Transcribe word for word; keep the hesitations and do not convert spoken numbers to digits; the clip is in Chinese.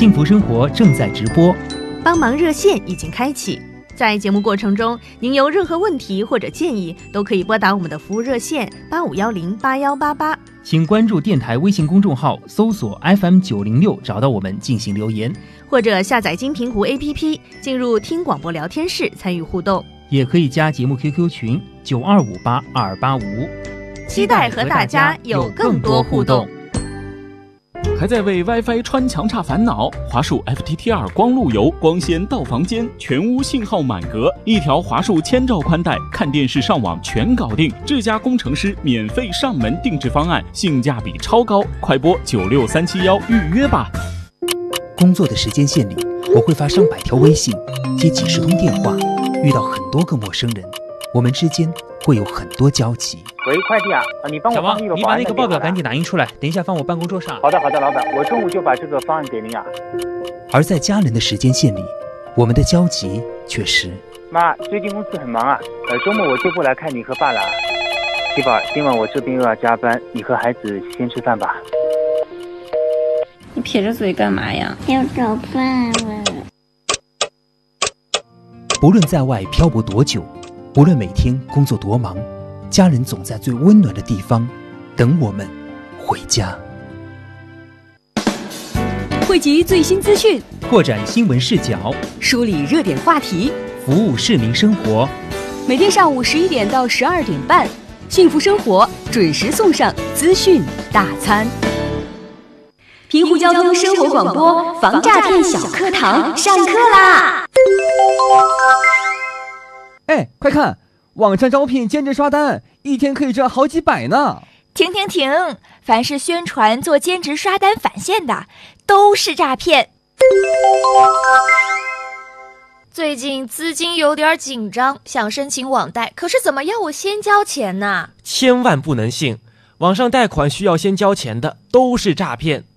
幸福生活正在直播， 帮忙热线已经开启。在节目过程中，您有任何问题或者建议，都可以拨打我们的服务热线八五幺零八幺八八。 请关注电台微信公众号，搜索 F M 九零六，找到我们进行留言， 或者下载金平湖 A P P， 进入听广播聊天室参与互动， 也可以加节目 Q Q 群九二五八二八五。 期待和大家有更多互动。 还在为 WiFi 穿墙差烦恼？华数 F T T 二 光路由，光纤到房间，全屋信号满格，一条华数千兆宽带，看电视上网全搞定。智家工程师免费上门定制方案，性价比超高，快拨九六三七幺预约吧。 工作的时间线里，我会发上百条微信，接几十通电话，遇到很多个陌生人，我们之间会有很多交集。 喂，快递啊，你帮我小王， 放那个你把那个报表赶紧。 紧打印出来，等一下放我办公桌上。 好的，好的，老板，我中午就把这个方案给您啊。 而在家人的时间线里，我们的交集却是： 妈，最近公司很忙啊，呃，周末我就不来看你和爸了。媳妇儿，今晚我这边又要加班，你和孩子先吃饭吧。 你撇着嘴干嘛呀？要找饭了。 不论在外漂泊多久，不论每天工作多忙，家人总在最温暖的地方等我们回家。 汇集最新资讯， 拓展新闻视角， 梳理热点话题， 服务市民生活。 每天上午十一点到十二点半，幸福生活准时送上资讯大餐。平湖交通生活广播防诈骗小课堂上课啦！ 哎，快看，网上招聘兼职刷单，一天可以赚好几百呢！ 停停停！凡是宣传做兼职刷单返现的，都是诈骗。最近资金有点紧张，想申请网贷，可是怎么要我先交钱呢？ 千万不能信，网上贷款需要先交钱的，都是诈骗。